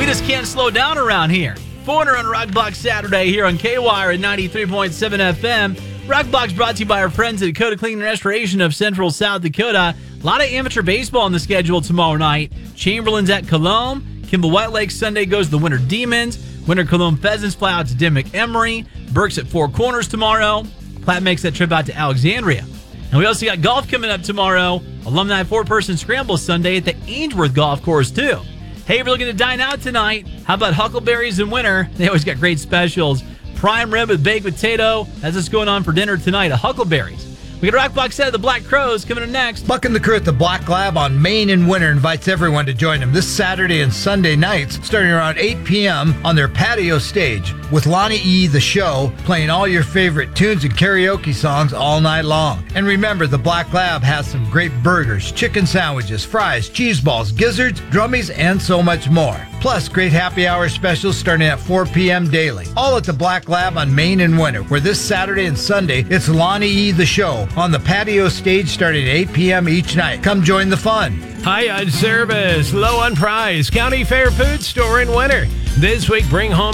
We just can't slow down around here. Foreigner on Rock Block Saturday here on KWIRE at 93.7 FM. Rock Block's brought to you by our friends at Dakota Cleaning and Restoration of Central South Dakota. A lot of amateur baseball on the schedule tomorrow night. Chamberlain's at Cologne. Kimball White Lake Sunday goes to the Winter Demons. Winter Cologne Pheasants fly out to Dimmick Emery. Burke's at Four Corners tomorrow. Platt makes that trip out to Alexandria. And we also got golf coming up tomorrow. Alumni four-person scramble Sunday at the Ainsworth Golf Course, too. Hey, if you're looking to dine out tonight, how about Huckleberries in winter? They always got great specials. Prime rib with baked potato. That's what's going on for dinner tonight at Huckleberries. We got a Rock Block set of the Black Crows coming up next. Buck and the crew at the Black Lab on Main and Winter invites everyone to join them this Saturday and Sunday nights starting around 8 p.m. on their patio stage with Lonnie E. The Show playing all your favorite tunes and karaoke songs all night long. And remember, the Black Lab has some great burgers, chicken sandwiches, fries, cheese balls, gizzards, drummies, and so much more. Plus, great happy hour specials starting at 4 p.m. daily. All at the Black Lab on Main and Winter, where this Saturday and Sunday, it's Lonnie E. The Show on the patio stage starting at 8 p.m. each night. Come join the fun. High on service, low on price. County Fair Food Store in winter. This week, bring home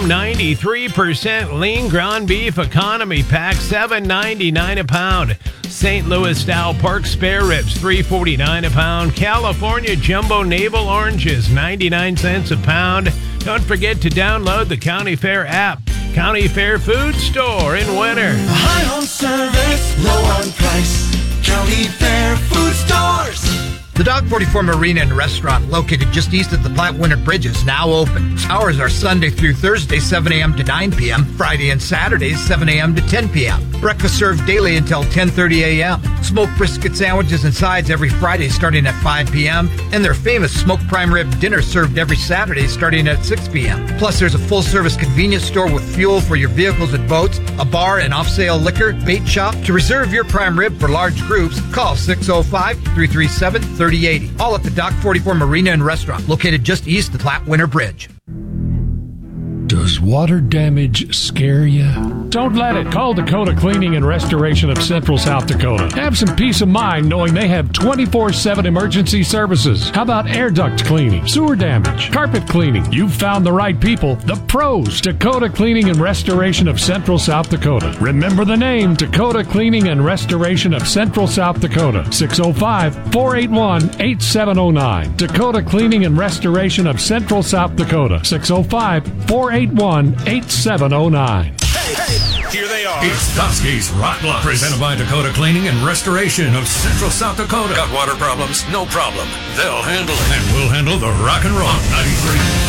93% lean ground beef economy pack, $7.99 a pound. St. Louis style pork spare ribs, $3.49 a pound. California jumbo navel oranges, 99 cents a pound. Don't forget to download the County Fair app. County Fair Food Store in winter. High on service, low on price. County Fair Food Stores. The Dock 44 Marina and Restaurant, located just east of the Platte Winter Bridge, is now open. Hours are Sunday through Thursday, 7 a.m. to 9 p.m., Friday and Saturdays, 7 a.m. to 10 p.m. Breakfast served daily until 10:30 a.m. Smoked brisket sandwiches and sides every Friday starting at 5 p.m., and their famous smoked prime rib dinner served every Saturday starting at 6 p.m. Plus, there's a full-service convenience store with fuel for your vehicles and boats, a bar and off-sale liquor, bait shop. To reserve your prime rib for large groups, call 605-337-3080. All at the Dock 44 Marina and Restaurant, located just east of the Platte Winter Bridge. Does water damage scare you? Don't let it. Call Dakota Cleaning and Restoration of Central South Dakota. Have some peace of mind knowing they have 24/7 emergency services. How about air duct cleaning, sewer damage, carpet cleaning? You've found the right people, the pros. Dakota Cleaning and Restoration of Central South Dakota. Remember the name, Dakota Cleaning and Restoration of Central South Dakota. 605-481-8709. Dakota Cleaning and Restoration of Central South Dakota. 605-481-8709. Hey, here they are. It's Dusky's Rock Block, presented by Dakota Cleaning and Restoration of Central South Dakota. Got water problems? No problem. They'll handle it. And we'll handle the rock and roll. 93.